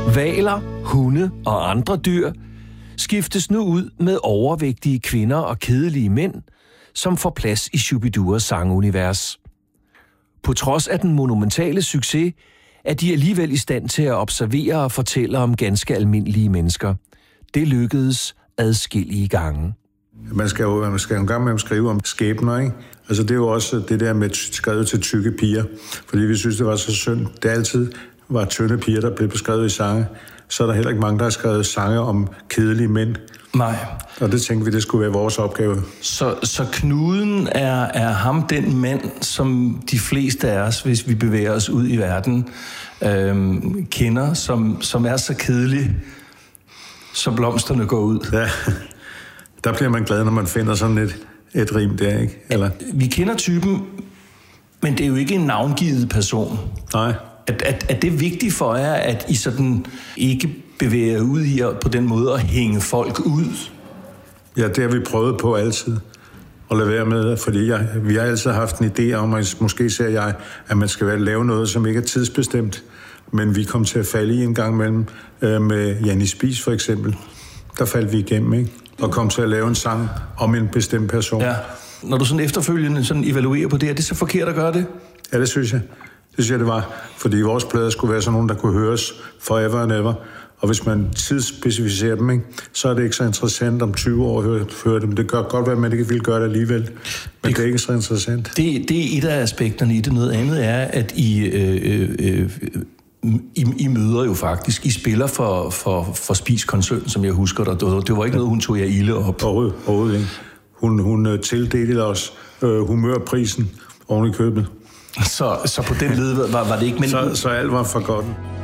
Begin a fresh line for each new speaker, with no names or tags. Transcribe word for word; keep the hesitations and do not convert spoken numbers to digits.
Hvaler, hunde og andre dyr skiftes nu ud med overvægtige kvinder og kedelige mænd, som får plads i Shubiduras sangunivers. På trods af den monumentale succes, er de alligevel i stand til at observere og fortælle om ganske almindelige mennesker. Det lykkedes adskillige gange.
Man skal jo, man skal jo en gang med at skrive om skæbner, ikke? Altså det er jo også det der med skrevet til tykke piger, fordi vi synes, det var så synd. Det altid var tynde piger, der blev beskrevet i sange. Så er der heller ikke mange, der har skrevet sange om kedelige mænd.
Nej.
Og det tænkte vi, det skulle være vores opgave.
Så, så Knuden er, er ham den mand, som de fleste af os, hvis vi bevæger os ud i verden, øhm, kender, som, som er så kedelig, så blomsterne går ud.
Ja, der bliver man glad, når man finder sådan et, et rim der, ikke? Eller?
Vi kender typen, men det er jo ikke en navngivet person.
Nej.
Er, er, er det vigtigt for jer, at I sådan ikke bevæger ud i på den måde at hænge folk ud?
Ja, det har vi prøvet på altid at lade være med, fordi jeg, vi har altid haft en idé om, at måske ser jeg, at man skal lave noget, som ikke er tidsbestemt. Men vi kom til at falde i en gang mellem øh, med Janni Spies for eksempel. Der faldt vi igennem, ikke? Og kom til at lave en sang om en bestemt person.
Ja. Når du sådan efterfølgende sådan evaluerer på det, er det så forkert at gøre det?
Ja, det synes jeg. Det synes jeg, det var. Fordi vores plader skulle være sådan nogle, der kunne høres forever and ever. Og hvis man tidsspecificerer dem, ikke, så er det ikke så interessant om tyve år at høre, høre dem. Det kan godt være, at man ikke vil gøre det alligevel. Men det, det er ikke så interessant.
Det, det er et af aspekterne i det. Noget andet er, at I, øh, øh, I, I møder jo faktisk. I spiller for, for, for Spies-koncernen, som jeg husker dig. Det, det var ikke noget, hun tog jer ilde op.
Overhovedet, overhovedet ikke. Hun, hun tildelte os øh, humørprisen oven i købet.
Så, så på den led var, var det ikke... Men...
Så, så alt var for godt.